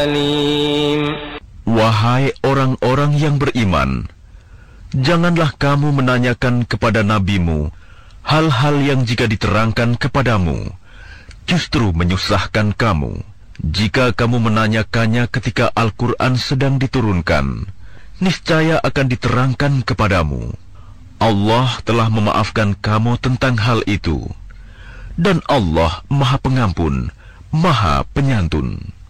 Wahai orang-orang yang beriman, janganlah kamu menanyakan kepada nabimu hal-hal yang jika diterangkan kepadamu justru menyusahkan kamu. Jika kamu menanyakannya ketika Al-Quran sedang diturunkan, niscaya akan diterangkan kepadamu. Allah telah memaafkan kamu tentang hal itu, dan Allah Maha Pengampun, Maha Penyantun.